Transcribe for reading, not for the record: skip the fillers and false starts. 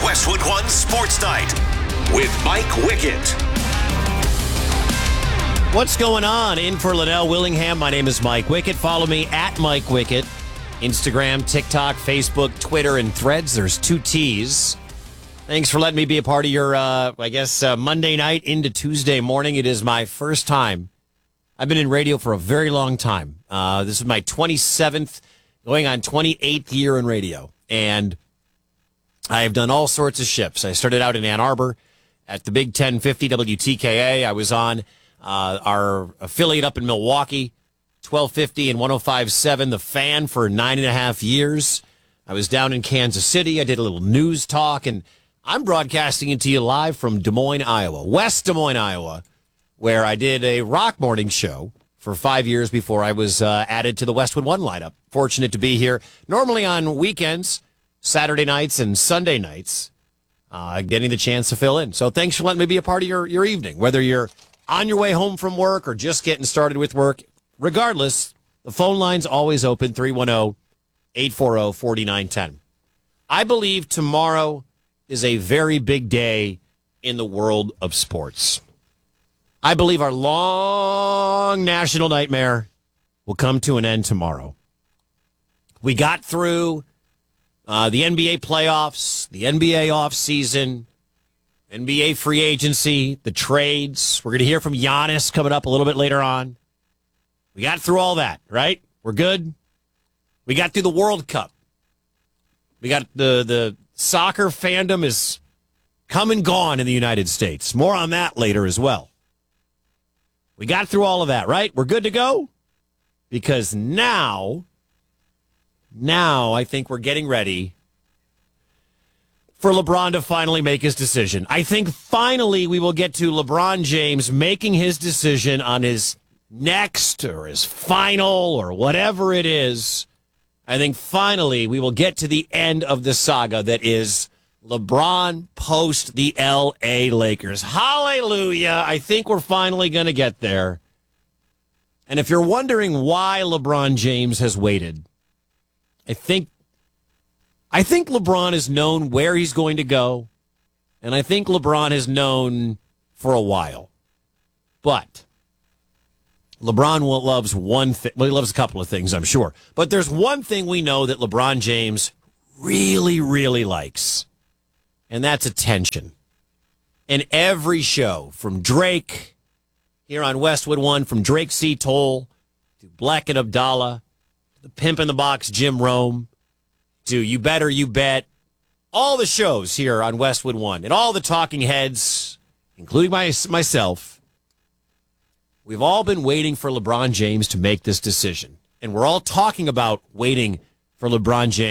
Westwood One Sports Night with Mike Wickett. What's going on? In for Liddell Willingham, my name is Mike Wickett. Follow me at Mike Wickett. Instagram, TikTok, Facebook, Twitter, and Threads. There's 2 T's. Thanks for letting me be a part of your, Monday night into Tuesday morning. It is my first time. I've been in radio for a very long time. This is my 27th, going on 28th year in radio. And I have done all sorts of shifts. I started out in Ann Arbor at the Big 1050 WTKA. I was on our affiliate up in Milwaukee, 1250 and 105.7, The Fan, for 9.5 years. I was down in Kansas City. I did a little news talk, and I'm broadcasting it to you live from Des Moines, Iowa, West Des Moines, Iowa, where I did a rock morning show for 5 years before I was added to the Westwood One lineup. Fortunate to be here. Normally on weekends, Saturday nights and Sunday nights, getting the chance to fill in. So thanks for letting me be a part of your evening, whether you're on your way home from work or just getting started with work. Regardless, the phone line's always open, 310-840-4910. I believe tomorrow is a very big day in the world of sports. I believe our long national nightmare will come to an end tomorrow. We got through the NBA playoffs, the NBA offseason, NBA free agency, the trades. We're going to hear from Giannis coming up a little bit later on. We got through all that, right? We're good. We got through the World Cup. We got the soccer fandom is come and gone in the United States. More on that later as well. We got through all of that, right? We're good to go? Because now I think we're getting ready for LeBron to finally make his decision. I think finally we will get to LeBron James making his decision on his next or his final or whatever it is. I think finally we will get to the end of the saga that is LeBron post the L.A. Lakers. Hallelujah. I think we're finally going to get there. And if you're wondering why LeBron James has waited, I think LeBron has known where he's going to go, and I think LeBron has known for a while. But LeBron loves one thing. Well, he loves a couple of things, I'm sure. But there's one thing we know that LeBron James really, really likes, and that's attention. And every show, from Drake here on Westwood One, from Drake C. Toll to Black and Abdallah, to the Pimp in the Box, Jim Rome, to You Better You Bet, all the shows here on Westwood One, and all the talking heads, including myself, we've all been waiting for LeBron James to make this decision. And we're all talking about waiting for LeBron James